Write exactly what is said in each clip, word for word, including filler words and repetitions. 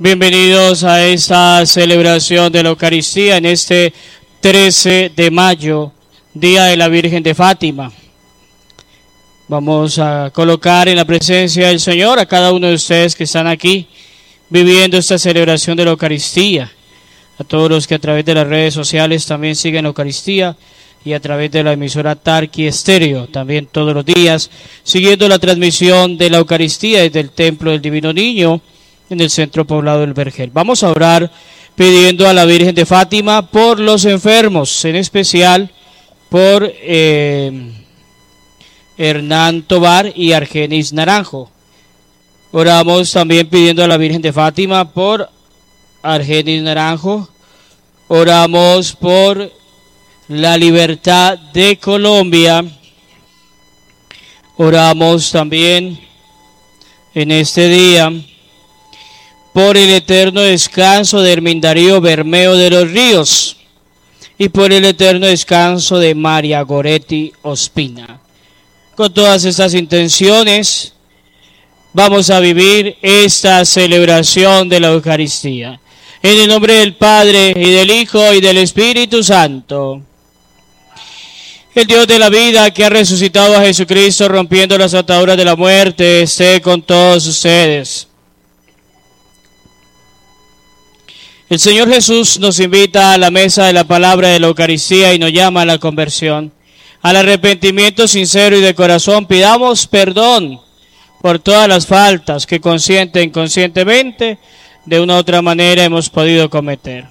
Bienvenidos a esta celebración de la Eucaristía en este trece de mayo, Día de la Virgen de Fátima. Vamos a colocar en la presencia del Señor a cada uno de ustedes que están aquí viviendo esta celebración de la Eucaristía. A todos los que a través de las redes sociales también siguen la Eucaristía y a través de la emisora Tarqui Estéreo, también todos los días, siguiendo la transmisión de la Eucaristía desde el Templo del Divino Niño en el centro poblado del Vergel. Vamos a orar pidiendo a la Virgen de Fátima por los enfermos, en especial por eh, Hernán Tobar y Argenis Naranjo. Oramos también pidiendo a la Virgen de Fátima por Argenis Naranjo. Oramos por la libertad de Colombia. Oramos también en este día por el eterno descanso de Hermindarío Bermeo de los Ríos y por el eterno descanso de María Goretti Ospina. Con todas estas intenciones vamos a vivir esta celebración de la Eucaristía. En el nombre del Padre, y del Hijo, y del Espíritu Santo. El Dios de la vida, que ha resucitado a Jesucristo, rompiendo las ataduras de la muerte, esté con todos ustedes. El Señor Jesús nos invita a la mesa de la palabra de la Eucaristía y nos llama a la conversión, al arrepentimiento sincero y de corazón. Pidamos perdón por todas las faltas que consciente e inconscientemente, de una u otra manera, hemos podido cometer.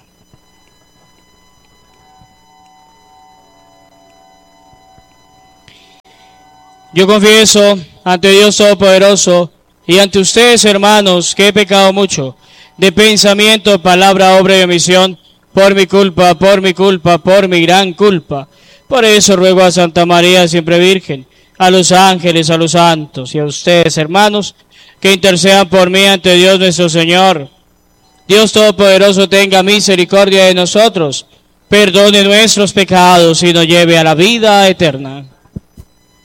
Yo confieso ante Dios Todopoderoso y ante ustedes, hermanos, que he pecado mucho, de pensamiento, palabra, obra y omisión, por mi culpa, por mi culpa, por mi gran culpa. Por eso ruego a Santa María, siempre Virgen, a los ángeles, a los santos y a ustedes, hermanos, que intercedan por mí ante Dios nuestro Señor. Dios Todopoderoso tenga misericordia de nosotros, perdone nuestros pecados y nos lleve a la vida eterna.